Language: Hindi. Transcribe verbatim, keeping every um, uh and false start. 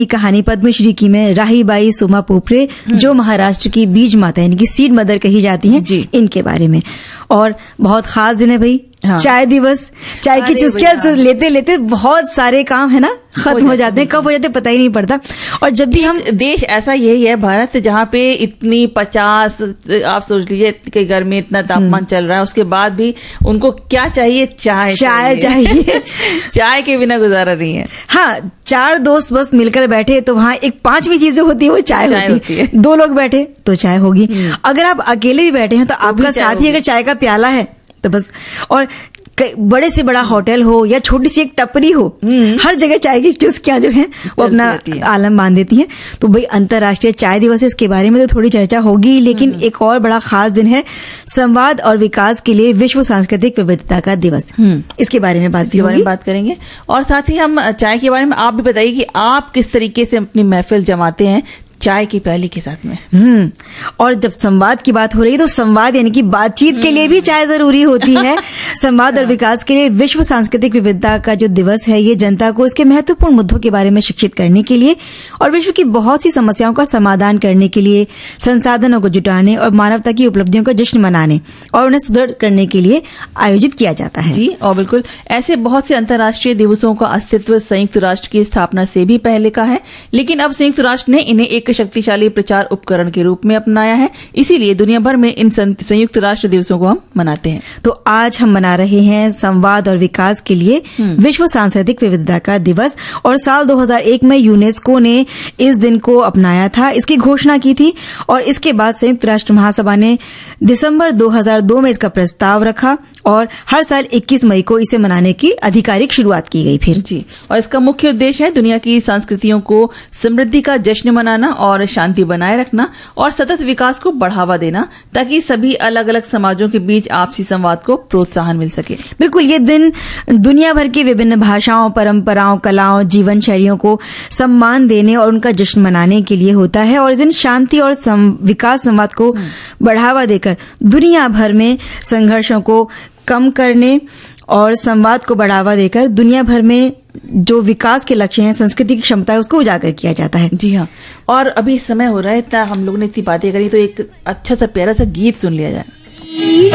की कहानी पद्मश्री की में राहीबाई सोमा पोपरे, जो महाराष्ट्र की बीज माता यानी कि सीड मदर कही जाती हैं, इनके बारे में। और बहुत खास दिन है भाई, हाँ। चाय दिवस। चाय की चुस्कियां लेते लेते बहुत सारे काम है ना खत्म हो जाते हैं, कब हो जाते पता ही नहीं पड़ता। और जब भी हम देश ऐसा यही है भारत, जहाँ पे इतनी पचास आप सोच लीजिए कि घर में इतना तापमान चल रहा है, उसके बाद भी उनको क्या चाहिए? चाय चाय चाहिए चाय के बिना गुजारा नहीं है। हाँ, चार दोस्त बस मिलकर बैठे तो वहाँ एक पांचवी चीजें होती है, वो चाय, चाय होती, होती है। दो लोग बैठे तो चाय होगी। अगर आप अकेले भी बैठे हैं तो, तो आपका साथी अगर चाय का प्याला है तो बस। और बड़े से बड़ा होटल हो या छोटी सी एक टपरी हो, हर जगह चाय की चुस्कियां जो हैं वो अपना आलम बांध देती हैं। तो भाई अंतर्राष्ट्रीय चाय दिवस है, इसके बारे में तो थोड़ी चर्चा होगी, लेकिन एक और बड़ा खास दिन है संवाद और विकास के लिए विश्व सांस्कृतिक विविधता का दिवस। इसके बारे में बात इसके बारे में बात करेंगे। और साथ ही हम चाय के बारे में आप भी बताइए कि आप किस तरीके से अपनी महफिल जमाते हैं चाय की प्याली के साथ में। हम्म और जब संवाद की बात हो रही है तो संवाद यानी कि बातचीत के लिए भी चाय जरूरी होती है। संवाद और विकास के लिए विश्व सांस्कृतिक विविधता का जो दिवस है, ये जनता को इसके महत्वपूर्ण मुद्दों के बारे में शिक्षित करने के लिए और विश्व की बहुत सी समस्याओं का समाधान करने के लिए, संसाधनों को जुटाने और मानवता की उपलब्धियों का जश्न मनाने और उन्हें सुदृढ़ करने के लिए आयोजित किया जाता है। जी, और बिल्कुल ऐसे बहुत से अंतर्राष्ट्रीय दिवसों का अस्तित्व संयुक्त राष्ट्र की स्थापना से भी पहले का है, लेकिन अब संयुक्त राष्ट्र ने इन्हें एक शक्तिशाली प्रचार उपकरण के रूप में अपनाया है। इसीलिए दुनिया भर में इन संयुक्त राष्ट्र दिवसों को हम मनाते हैं। तो आज हम मना रहे हैं संवाद और विकास के लिए विश्व सांस्कृतिक विविधता का दिवस। और साल दो हज़ार एक में यूनेस्को ने इस दिन को अपनाया था, इसकी घोषणा की थी। और इसके बाद संयुक्त राष्ट्र महासभा ने दिसंबर दो हज़ार दो में इसका प्रस्ताव रखा और हर साल इक्कीस मई को इसे मनाने की आधिकारिक शुरुआत की गई फिर। जी, और इसका मुख्य उद्देश्य है दुनिया की संस्कृतियों को समृद्धि का जश्न मनाना और शांति बनाए रखना और सतत विकास को बढ़ावा देना, ताकि सभी अलग अलग समाजों के बीच आपसी संवाद को प्रोत्साहन मिल सके। बिल्कुल, ये दिन दुनिया भर की विभिन्न भाषाओं, परंपराओं, कलाओं, जीवन शैलियों को सम्मान देने और उनका जश्न मनाने के लिए होता है। और इस दिन शांति और सम, विकास संवाद को बढ़ावा देकर दुनिया भर में संघर्षों को कम करने और संवाद को बढ़ावा देकर दुनिया भर में जो विकास के लक्ष्य हैं, संस्कृति की क्षमता है, उसको उजागर किया जाता है। जी हाँ, और अभी समय हो रहा है, इतना हम लोगों ने इतनी बातें करी, तो एक अच्छा सा प्यारा सा गीत सुन लिया जाए।